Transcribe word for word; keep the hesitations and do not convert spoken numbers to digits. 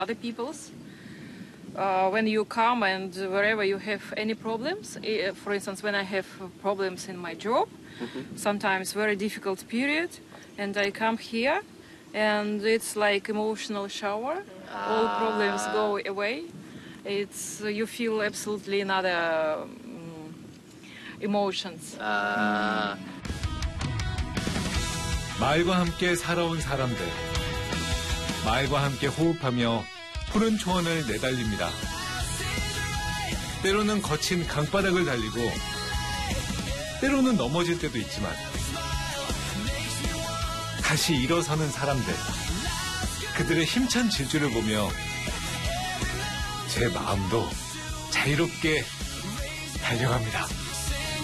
other people's. Uh, when you come and wherever you have any problems, uh, for instance, when I have problems in my job, mm-hmm. sometimes very difficult period, and I come here, and it's like emotional shower. Ah. All problems go away. It's you feel absolutely another um, emotions. 아. 말과 함께 살아온 사람들. 말과 함께 호흡하며 푸른 초원을 내달립니다. 때로는 거친 강바닥을 달리고 때로는 넘어질 때도 있지만 다시 일어서는 사람들. 그들의 힘찬 질주를 보며 제 마음도 자유롭게 달려갑니다.